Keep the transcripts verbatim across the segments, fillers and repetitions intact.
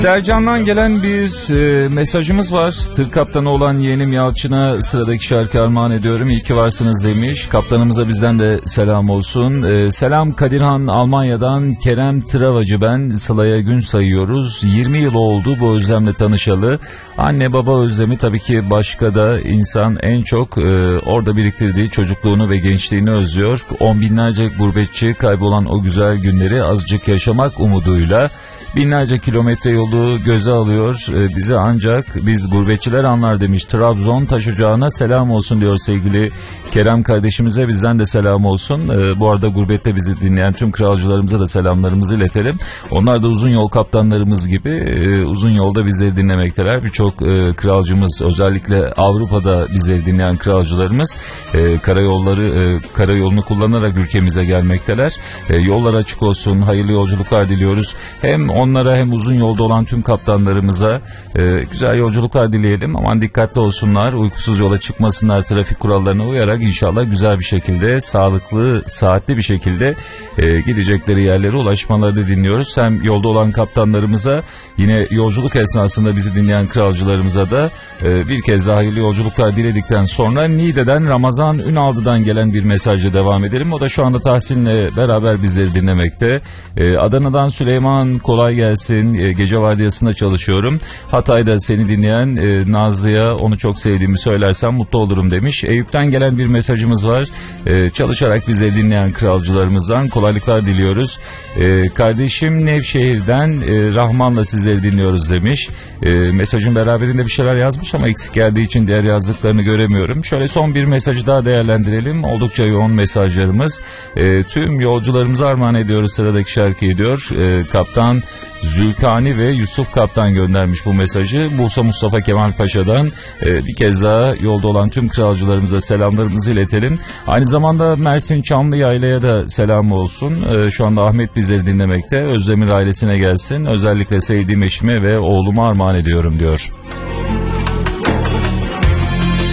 Sercan'dan gelen bir e, mesajımız var. Tır kaptanı olan yeğenim Yalçın'a sıradaki şarkı armağan ediyorum. İyi ki varsınız demiş. Kaptanımıza bizden de selam olsun. E, selam Kadirhan Almanya'dan. Kerem Travacı ben. Sıla'ya gün sayıyoruz. yirmi yıl oldu bu özlemle tanışalı. Anne baba özlemi tabii ki başka da insan en çok e, orada biriktirdiği çocukluğunu ve gençliğini özlüyor. On binlerce gurbetçi kaybolan o güzel günleri azıcık yaşamak umuduyla binlerce kilometre yolu göze alıyor. Ee, bize ancak biz gurbetçiler anlar demiş. Trabzon taş ocağına selam olsun diyor sevgili Kerem kardeşimize, bizden de selam olsun. Ee, bu arada gurbette bizi dinleyen tüm kralcılarımıza da selamlarımızı iletelim. Onlar da uzun yol kaptanlarımız gibi e, uzun yolda bizleri dinlemekteler. Birçok e, kralcımız, özellikle Avrupa'da bizleri dinleyen kralcılarımız e, karayolları e, karayolunu kullanarak ülkemize gelmekteler. E, yollar açık olsun, hayırlı yolculuklar diliyoruz. Hem onlara hem uzun yolda olan tüm kaptanlarımıza e, güzel yolculuklar dileyelim. Aman dikkatli olsunlar, uykusuz yola çıkmasınlar, trafik kurallarına uyarak inşallah güzel bir şekilde, sağlıklı, saatli bir şekilde e, gidecekleri yerlere ulaşmalarını dinliyoruz. Hem yolda olan kaptanlarımıza, yine yolculuk esnasında bizi dinleyen kralcılarımıza da e, bir kez daha hayırlı yolculuklar diledikten sonra Niğde'den Ramazan Ünaldı'dan gelen bir mesajla devam edelim. O da şu anda Tahsin'le beraber bizleri dinlemekte. E, Adana'dan Süleyman, kolay gelsin. E, gece vardiyasında çalışıyorum. Hatay'da seni dinleyen e, Nazlı'ya onu çok sevdiğimi söylersem mutlu olurum demiş. Eyüp'ten gelen bir mesajımız var. E, çalışarak bizi dinleyen kralcılarımızdan kolaylıklar diliyoruz. E, kardeşim Nevşehir'den e, Rahman'la sizleri dinliyoruz demiş. E, mesajın beraberinde bir şeyler yazmış ama eksik geldiği için diğer yazdıklarını göremiyorum. Şöyle son bir mesajı daha değerlendirelim. Oldukça yoğun mesajlarımız. E, tüm yolcularımıza armağan ediyoruz sıradaki şarkıyı diyor. E, Kaptan Zülkani ve Yusuf Kaptan göndermiş bu mesajı. Bursa Mustafa Kemal Paşa'dan e, bir kez daha yolda olan tüm kralcılarımıza selamlarımızı iletelim. Aynı zamanda Mersin Çamlıyayla'ya da selam olsun. E, şu anda Ahmet bizleri dinlemekte. Özdemir ailesine gelsin. Özellikle sevdiğim eşime ve oğluma armağan ediyorum diyor.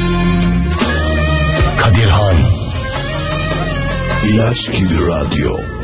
Kadirhan İlaç gibi radyo.